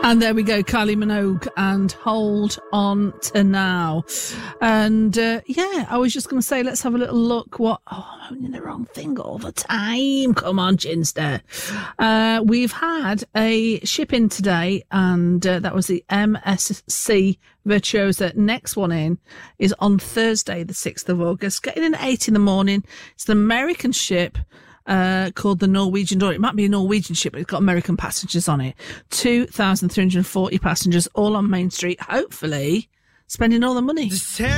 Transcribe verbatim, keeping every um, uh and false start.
And there we go, Kylie Minogue and Hold On To Now. And, uh, yeah, I was just going to say, let's have a little look. What? Oh, I'm doing the wrong thing all the time. Come on, Ginster. Uh, we've had a ship in today, and uh, that was the M S C Virtuosa. Next one in is on Thursday, the sixth of August, getting in at eight in the morning. It's an American ship. Uh, called the Norwegian Door. It might be a Norwegian ship, but it's got American passengers on it. two thousand three hundred forty passengers, all on Main Street, hopefully spending all the money.